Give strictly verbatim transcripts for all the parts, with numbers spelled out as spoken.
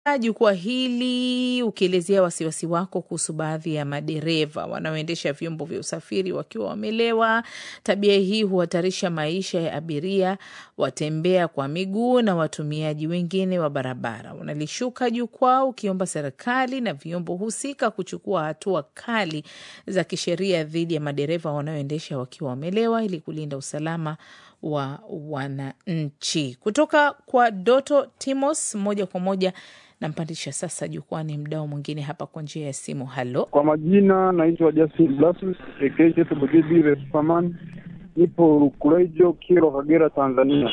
jukwaa hili ukielezea wasiwasi wako kuhusu baadhi ya madereva wanaoendesha vyombo vya usafiri wakiwa wamelewa. Tabia hii huhatarisha maisha ya abiria, watembea kwa miguu na watumiaji wengine wa barabara. Unalishuka jukwaa ukiomba serikali na vyombo husika kuchukua hatua kali za kisheria dhidi ya madereva wanaoendesha wakiwa wamelewa ili kulinda usalama wa wananchi. Kutoka kwa Doto Timos moja kwa moja nampandisha sasa jukwani mdau mwingine hapa kwa njia ya simu. Halo. Kwa majina naitwa Justin Blasus, ekeje tubugidi Respaman, nipo Rukulejo, Kiro, Kagera, Tanzania.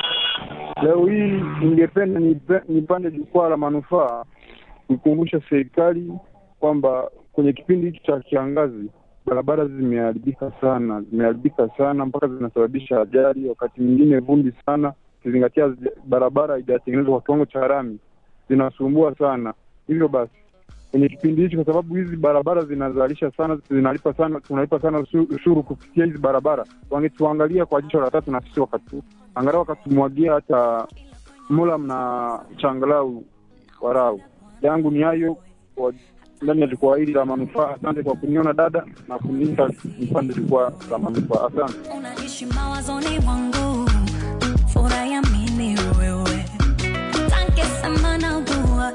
Leo hii ningependa nipande jukwaa la manufaa kukumbusha serikali kwamba kwenye kipindi hiki cha kiangazi barabara zimeharibika sana, zimeharibika sana mpaka zinasababisha ajali, wakati mwingine vumbi sana, kizingatia barabara haijatengenezwa kwa kiwango cha lami, zinasumbua sana. Hivyo basi kwenye kipindi hicho, kwa sababu hizi barabara zinazalisha sana, zinalipa sana, tunalipa sana ushuru kupitia hizi barabara, wangetuangalia kwa jicho la tatu na sisi wakati angalau wakatumwagia hata mulam na changalau warau. Yangu ni hayo kwa ndani ya jukwaa hili la manufaa. Asante kwa kuniona dada na kuniita nipande jukwaa la manufaa. Asante. Unaishi mawazoni mwangu, furaha ya mimi wewe. Thank you sana dua.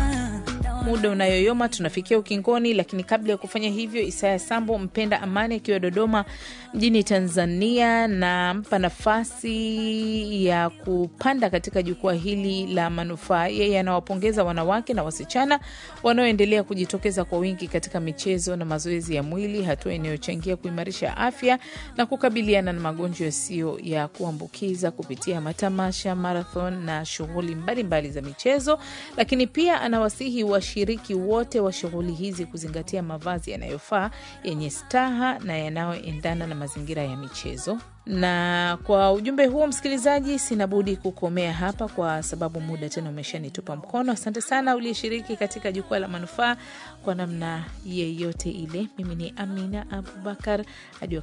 Muda unayoyoma, tunafikia ukingoni, lakini kabla ya kufanya hivyo, Isaya Sambo mpenda amani akiwa Dodoma mjini Tanzania na mpa nafasi ya kupanda katika jukwaa hili la manufaa. Yeye anawapongeza wanawake na wasichana wanaoendelea kujitokeza kwa wingi katika michezo na mazoezi ya mwili, hatua inayochangia kuimarisha afya na kukabiliana na magonjwa yasiyo ya kuambukiza kupitia matamasha, marathon na shughuli mbalimbali za michezo. Lakini pia anawasihi washiriki wote wa shughuli hizi kuzingatia mavazi yanayofaa, yenye staha na yanayoendana na mazingira ya michezo. Na kwa ujumbe huo msikilizaji, sinabudi kukomea hapa kwa sababu muda tena umeshanitupa mkono. Asante sana uliyeshiriki katika jukwaa la manufaa kwa namna yeyote ile. Mimi ni Amina Abubakar. Hadi